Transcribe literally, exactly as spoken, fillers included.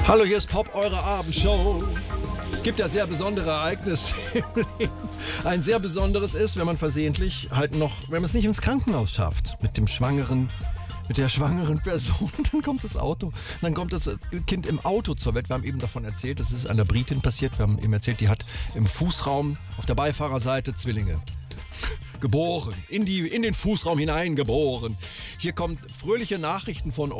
Hallo, hier ist Pop, eure Abendshow. Es gibt ja sehr besondere Ereignisse im Leben. Ein sehr besonderes ist, wenn man versehentlich halt noch, wenn man es nicht ins Krankenhaus schafft, mit dem schwangeren, mit der schwangeren Person, dann kommt das Auto, dann kommt das Kind im Auto zur Welt. Wir haben eben davon erzählt, das ist einer Britin passiert. Wir haben eben erzählt, die hat im Fußraum auf der Beifahrerseite Zwillinge geboren, in, die, in den Fußraum hineingeboren. Hier kommt fröhliche Nachrichten von